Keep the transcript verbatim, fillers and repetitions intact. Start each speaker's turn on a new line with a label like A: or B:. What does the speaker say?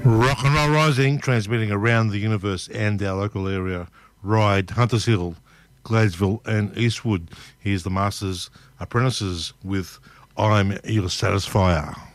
A: Rock and Roll Rising, transmitting around the universe and our local area. Ryde, Hunters Hill, Gladesville and Eastwood. Here's the Masters Apprentices with I'm Your Satisfier.